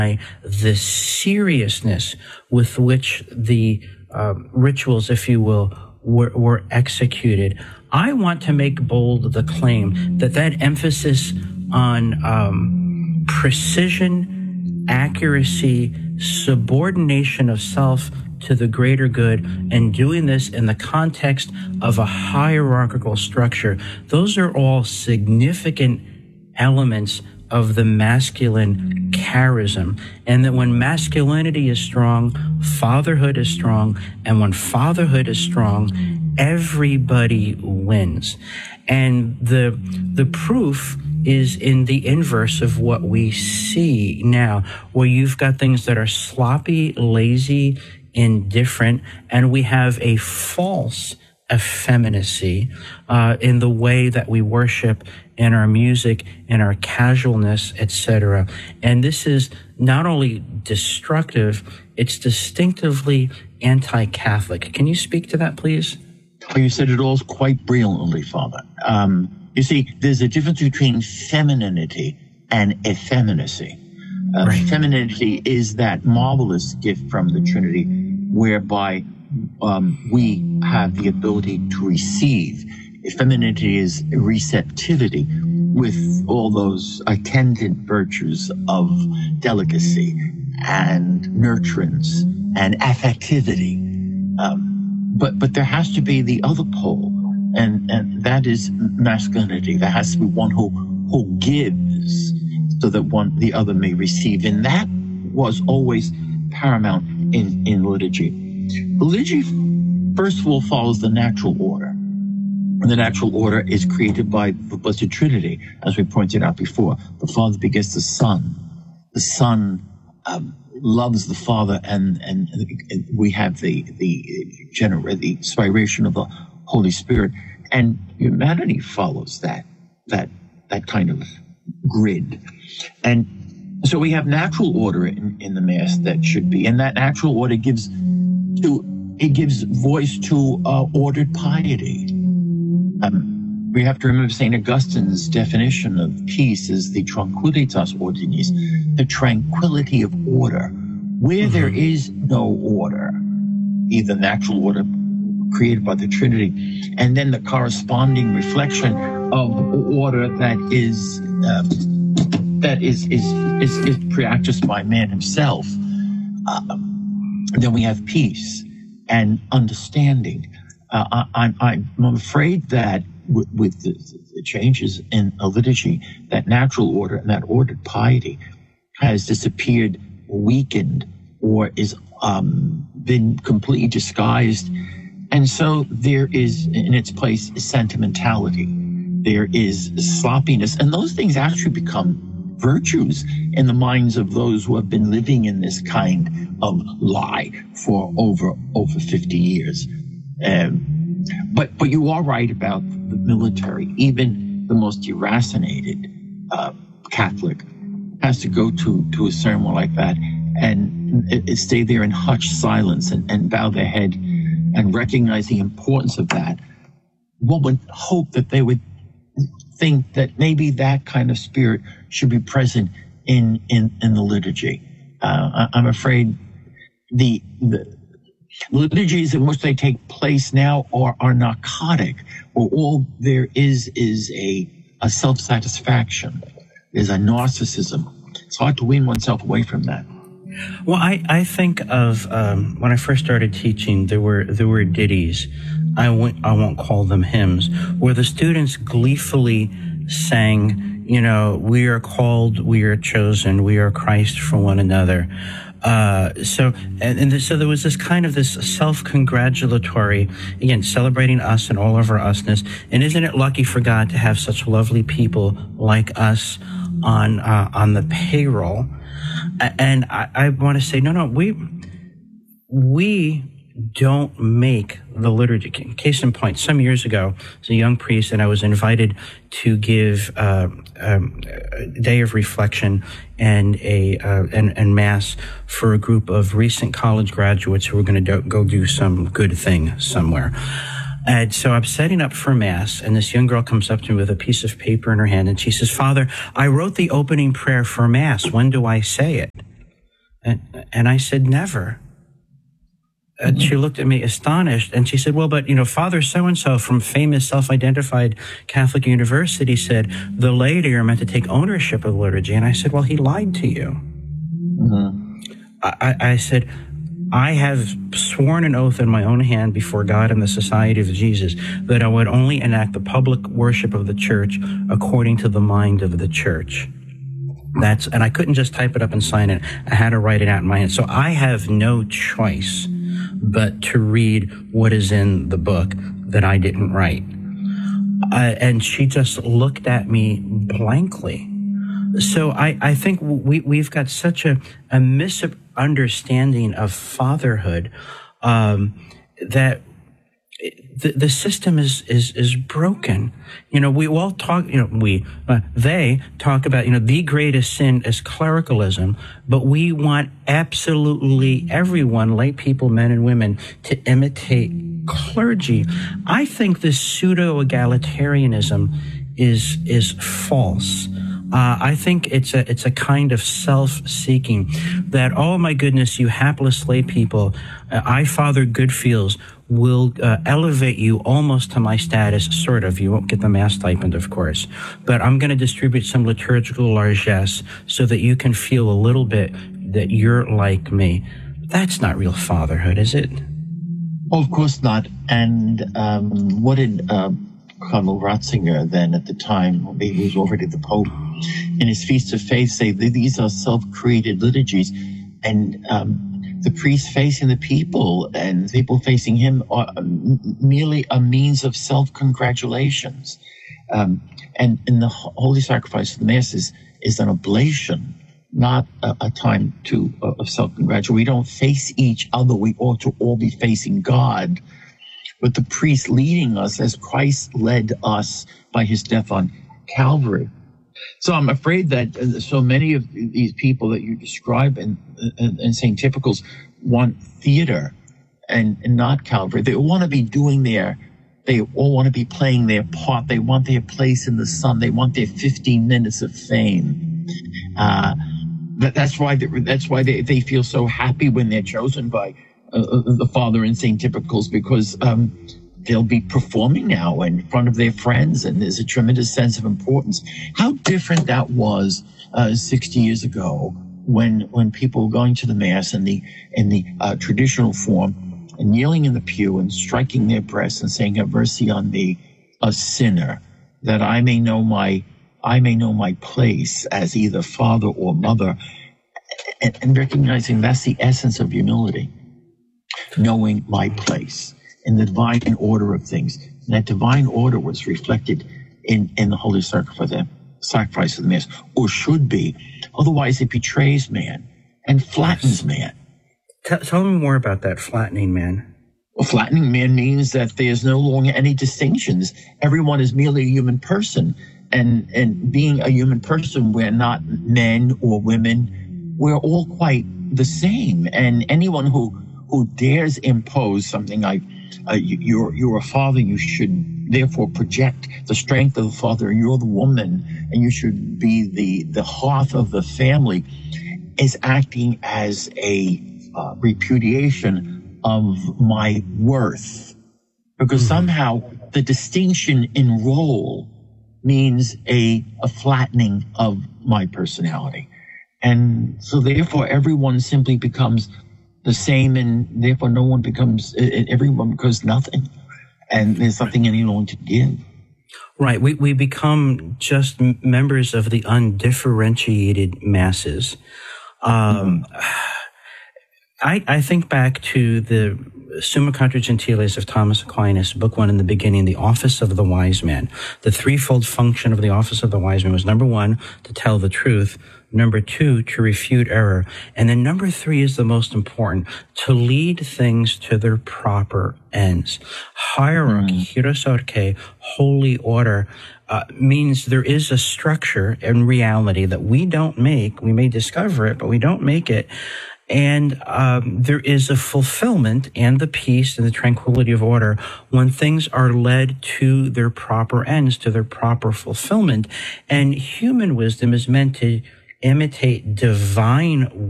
the seriousness with which the rituals, if you will, were executed. I want to make bold the claim that emphasis on precision, accuracy, subordination of self to the greater good, and doing this in the context of a hierarchical structure, those are all significant elements of the masculine charism. And that when masculinity is strong, fatherhood is strong. And when fatherhood is strong, everybody wins. And the proof is in the inverse of what we see now, where you've got things that are sloppy, lazy, indifferent, and we have a false effeminacy in the way that we worship, in our music, in our casualness, etc. And this is not only destructive, it's distinctively anti-Catholic. Can you speak to that, please? Oh, you said it all quite brilliantly, Father. You see, there's a difference between femininity and effeminacy. Right. Femininity is that marvelous gift from the Trinity whereby we have the ability to receive. Femininity is receptivity with all those attendant virtues of delicacy and nurturance and affectivity. But there has to be the other pole, and that is masculinity. There has to be one who gives so that the other may receive. And that was always paramount in liturgy. Liturgy, first of all, follows the natural order. And the natural order is created by the Blessed Trinity, as we pointed out before. The Father begets the Son. The Son loves the Father, and we have the inspiration of the Holy Spirit. And humanity follows that kind of grid. And so we have natural order in the Mass that should be, and that natural order gives voice to ordered piety. We have to remember St. Augustine's definition of peace is the tranquillitas ordinis, the tranquility of order. Where there is no order, either natural order created by the Trinity, and then the corresponding reflection of order that is practiced by man himself, then we have peace and understanding. I'm afraid that with the changes in a liturgy, that natural order and that ordered piety has disappeared, weakened, or is been completely disguised. And so there is, in its place, sentimentality. There is sloppiness. And those things actually become virtues in the minds of those who have been living in this kind of lie for over 50 years. But you are right about the military. Even the most deracinated Catholic has to go to a ceremony like that and stay there in hushed silence and bow their head and recognize the importance of that. One would hope that they would think that maybe that kind of spirit should be present in the liturgy. I'm afraid the liturgies in which they take place now are narcotic, or all there is a self-satisfaction. There's a narcissism. It's hard to wean oneself away from that. Well, I think of when I first started teaching, there were ditties. I won't call them hymns, where the students gleefully sang, we are called, we are chosen, we are Christ for one another. So there was this kind of this self-congratulatory, again, celebrating us and all of our usness. And isn't it lucky for God to have such lovely people like us on the payroll? And I want to say, no, we don't make the liturgy. Case in point, some years ago, as a young priest, and I was invited to give a day of reflection and and mass for a group of recent college graduates who were going to go do some good thing somewhere. And so I'm setting up for mass, and this young girl comes up to me with a piece of paper in her hand, and she says, "Father, I wrote the opening prayer for mass. When do I say it?" And I said, never. And she looked at me astonished, and she said, well, but, Father so-and-so from famous self-identified Catholic university said the laity are meant to take ownership of the liturgy. And I said, well, he lied to you. I said, I have sworn an oath in my own hand before God and the Society of Jesus that I would only enact the public worship of the church according to the mind of the church. And I couldn't just type it up and sign it. I had to write it out in my hand. So I have no choice but to read what is in the book that I didn't write. And she just looked at me blankly. So I think we've got such a misunderstanding of fatherhood that the system is broken. We all talk, they talk about, the greatest sin is clericalism, but we want absolutely everyone, lay people, men and women, to imitate clergy. I think this pseudo-egalitarianism is false. I think it's a kind of self-seeking that, oh my goodness, you hapless lay people, I, Father Goodfields, will elevate you almost to my status, sort of. You won't get the mass stipend, of course, but I'm going to distribute some liturgical largesse so that you can feel a little bit that you're like me. That's not real fatherhood, is it? Oh, of course not. And what did Cardinal Ratzinger, then at the time, he was already the Pope, in his Feast of Faith say that these are self-created liturgies, and the priest facing the people and the people facing him are merely a means of self-congratulations. And in the Holy Sacrifice of the Mass is an oblation, not a time of self-congratulation. We don't face each other. We ought to all be facing God, but the priest leading us as Christ led us by his death on Calvary. So I'm afraid that so many of these people that you describe in St. Typicals want theater and not Calvary. They all want to be they all want to be playing their part. They want their place in the sun. They want their 15 minutes of fame. That's why they feel so happy when they're chosen by the Father in St. Typicals, because they'll be performing now in front of their friends, and there's a tremendous sense of importance. How different that was 60 years ago when people were going to the Mass in the traditional form and kneeling in the pew and striking their breasts and saying, "Have mercy on me, a sinner, that I may know my place as either father or mother," and recognizing that's the essence of humility, knowing my place in the divine order of things. And that divine order was reflected in the Holy Sacrifice of the Mass, or should be. Otherwise, it betrays man and flattens man. Tell me more about that flattening man. Well, flattening man means that there's no longer any distinctions. Everyone is merely a human person. And being a human person, we're not men or women. We're all quite the same. And anyone who dares impose something like, you're a father, you should therefore project the strength of the father, you're the woman, and you should be the hearth of the family, is acting as a repudiation of my worth. Because somehow the distinction in role means a flattening of my personality. And so therefore everyone simply becomes the same, and therefore no one becomes, everyone becomes nothing, and there's nothing any longer to give. Right. We become just members of the undifferentiated masses. I think back to the Summa Contra Gentiles of Thomas Aquinas, book 1 in the beginning, the office of the wise man. The threefold function of the office of the wise man was, number 1, to tell the truth, number 2, to refute error, and then number 3 is the most important, to lead things to their proper ends. Hierarchy, hierarchy, holy order, means there is a structure in reality that we don't make. We may discover it, but we don't make it. And there is a fulfillment and the peace and the tranquility of order when things are led to their proper ends, to their proper fulfillment. And human wisdom is meant to imitate divine